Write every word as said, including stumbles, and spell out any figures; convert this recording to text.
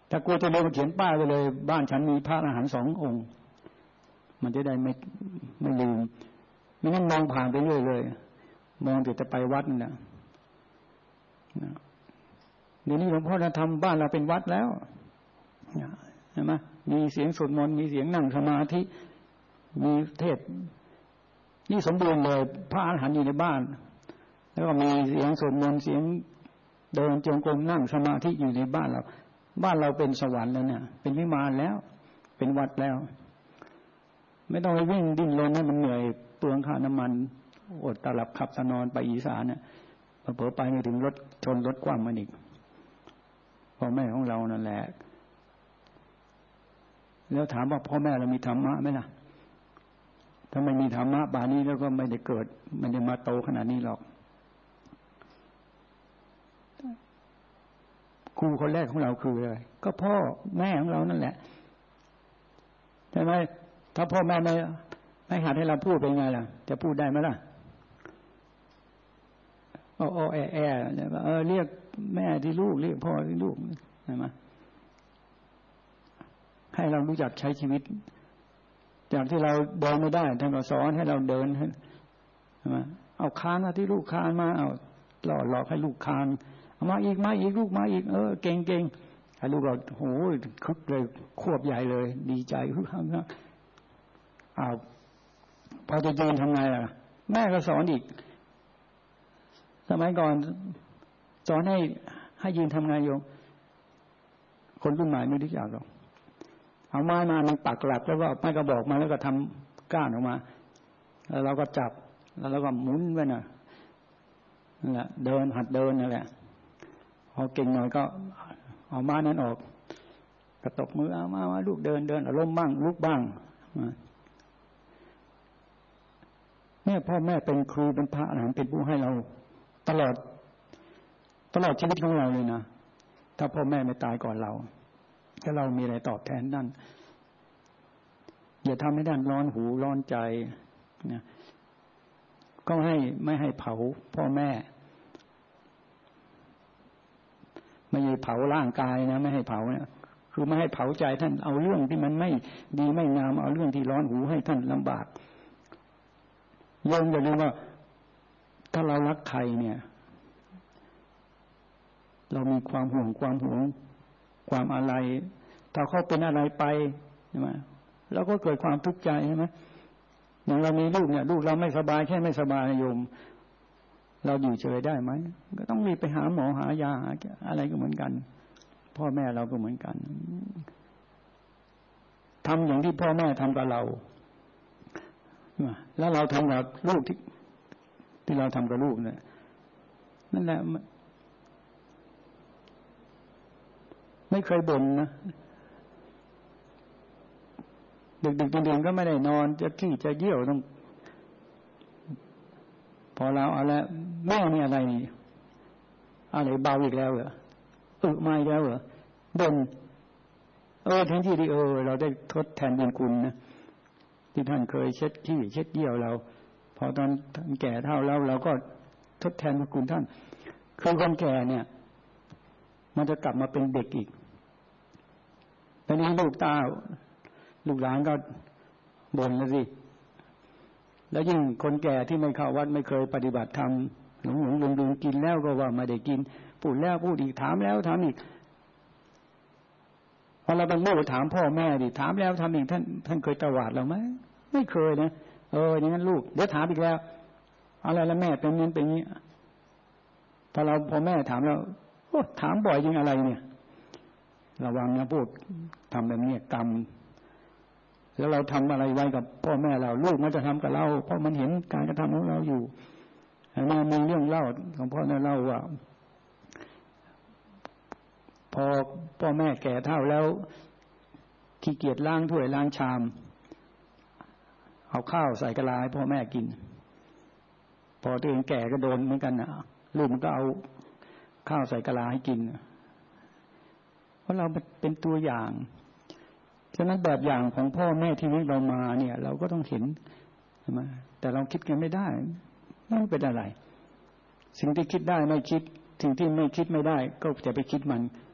ถ้ากลัวจะเร็วเขียนป้ายไปเลยบ้านฉันมีพระอรหันต์สององค์มันจะได้ไม่ไม่ลืมไม่งั้นมองผ่านไปเรื่อยเลยมองแต่จะไปวัดนี่นะเดี๋ยวนี้หลวงพ่อจะทำบ้านเราเป็นวัดแล้วเห็นไหมมีเสียงสวดมนต์มีเสียงนั่งสมาธิมีเทศนี่สมบูรณ์เลยพระอรหันต์อยู่ในบ้านแล้วก็มีเสียงสวดมนต์เสียงเดินจงกรมนั่งสมาธิอยู่ในบ้านเราบ้านเราเป็นสวรรค์แล้วเนี่ยเป็นวิมานแล้วเป็นวัดแล้วไม่ต้องไปวิ่งดิ้นรนให้มันเหนื่อยเปลืองค่าน้ำมันอดตาหลับขับสนอนไปอีสานเนี่ยเผลอไปไม่ถึงรถชนรถคว่ำมันอีกพ่อแม่ของเรานั่นแหละแล้วถามว่าพ่อแม่เรามีธรรมะไหมล่ะถ้าไม่มีธรรมะป่านนี้แล้วก็ไม่ได้เกิดไม่ได้มาโตขนาดนี้หรอกครูคนแรกของเราคืออะไรก็พ่อแม่ของเรานั่นแหละใช่ไหมถ้าพ่อแม่ไม่ไม่หัดให้เราพูดเป็นไงล่ะจะพูดได้ไหมล่ะอ้อแอแอเออเรียกแม่ที่ลูกเรียกพ่อที่ลูกใช่ไหมให้เรารู้จักใช้ชีวิตจากที่เราเดินไม่ได้ท่านก็สอนให้เราเดินใช่ไหมเอาคานมาที่ลูกคานมาเอาหล่อหลอกให้ลูกคานเอามาอีกมาอีกลูกมาอีกเออเก่งเก่งให้ลูกเราโอ้ยคึกเลยควบใหญ่เลยดีใจฮึ่มๆนะอ้าวพอจะยืนทำไงล่ะแม่ก็สอนอีกสมัยก่อนสอนให้ให้ยืนทำไงโยมคนรุ่นใหม่ไม่รู้จักหรอกเอาไม้มามันปักหลักแล้วก็ไม้กระบอกมาแล้วก็ทำก้านออกมาแล้วเราก็จับแล้วเราก็หมุนไว้น่ะนั่นแหละเดินหัดเดินนั่นแหละพอเก่งหน่อยก็เอาไม้นั้นออกกระตบมือเอามามาลูกเดินเดินอารมณ์บ้างลุกบ้างเนี่ยพ่อแม่เป็นครูเป็นพระอรหันต์เป็นผู้ให้เราตลอดตลอดชีวิตของเราเลยนะถ้าพ่อแม่ไม่ตายก่อนเราถ้าเรามีอะไรตอบแทนนั่นอย่าทำให้ด้านร้อนหูร้อนใจนะก็ให้ไม่ให้เผาพ่อแม่ไม่ให้เผาร่างกายนะไม่ให้เผาเนี่ยคือไม่ให้เผาใจท่านเอาเรื่องที่มันไม่ดีไม่งามเอาเรื่องที่ร้อนหูให้ท่านลำบากโยมอย่าลืมว่าถ้าเรารักใครเนี่ยเรามีความห่วงความห่วงความอะไรถ้าเขาเป็นอะไรไปใช่ไหมเราก็เกิดความทุกข์ใจใช่ไหมอย่างเรามีลูกเนี่ยลูกเราไม่สบายแค่ไม่สบายโยมเราอยู่เฉยได้ไหมก็ต้องรีบไปหาหมอหายาอะไรก็เหมือนกันพ่อแม่เราก็เหมือนกันทำอย่างที่พ่อแม่ทำกับเราแล้วเราทำกับลูกที่ที่เราทำกับลูกเนี่ยนั่นแหละไม่เคยบ่นนะดึกๆดื่นๆก็ไม่ได้นอนจะขี้จะเยี่ยวต้องพอเราเอาละแม่นี่อะไรนี่อะไรเบาอีกแล้วเหรออึมาอีกแล้วเหรอบ่นเออแทนที่ที่เออเราได้ทดแทนบุญคุณนะที่ท่านเคยเช็ดขี้เช็ดเยี่ยวเราพอตอนท่านแก่เท่าแล้วเราก็ทดแทนบุญคุณท่านคือคนแก่เนี่ยมันจะกลับมาเป็นเด็กอีกตอนนี้ลูกตาลูกหลานก็บ่นแล้วสิแล้วยิ่งคนแก่ที่ไม่เข้าวัดไม่เคยปฏิบัติธรรมหลงหลงลืมลืมกินแล้วก็ว่าไม่ได้กินพูดแล้วพูดอีกถามแล้วถามอีกพอเราเป็นลูกถามพ่อแม่ดิถามแล้วทำอีกท่านท่านเคยตวาดเราไหมไม่เคยนะเอออย่างนั้นลูกเดี๋ยวถามอีกแล้วอะไรแล้วแม่เป็นนั้นเป็นนี้พอเราพอแม่ถามเราโอ้ถามบ่อยจริงอะไรเนี่ยระวังนะพูดทำแบบนี้กรรมแล้วเราทำอะไรไว้กับพ่อแม่เราลูกมันจะทำกับเราเพราะมันเห็นการกระทำของเราอยู่แม่มีเรื่องเล่าของพ่อแม่เล่าว่าพอพ่อแม่แก่เฒ่าแล้วขี้เกียจล้างถ้วยล้างชามเอาข้าวใส่กะลาให้พ่อแม่กินพอตัวเองแก่ก็โดนเหมือนกันนะลูกมันก็เอาข้าวใส่กะลาให้กินเพราะเราเป็นตัวอย่างฉะนั้นแบบอย่างของพ่อแม่ที่เรามาเนี่ยเราก็ต้องเห็นใช่ไหมแต่เราคิดกันไม่ได้ไม่เป็นอะไรสิ่งที่คิดได้ไม่คิดสิ่งที่ไม่คิดไม่ได้ก็จะไปคิดมัน